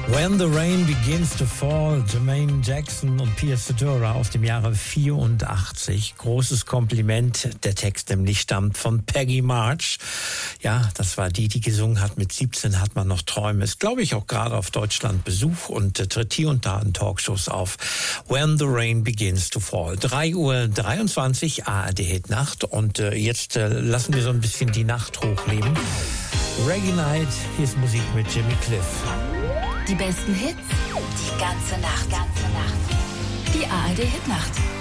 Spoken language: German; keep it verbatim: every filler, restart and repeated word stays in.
When the Rain Begins to Fall, Jermaine Jackson und Pia Zadora aus dem Jahre vierundachtzig. Großes Kompliment. Der Text nämlich stammt von Peggy March. Ja, das war die, die gesungen hat. Mit siebzehn hat man noch Träume. Ist, glaube ich, auch gerade auf Deutschland Besuch und äh, tritt hier und da in Talkshows auf. When the Rain Begins to Fall. drei Uhr dreiundzwanzig, A R D Hit Nacht. Und äh, jetzt äh, lassen wir so ein bisschen die Nacht hochleben. Reggae Night, hier ist Musik mit Jimmy Cliff. Die besten Hits, die ganze Nacht, ganze Nacht. Die A R D Hit Nacht.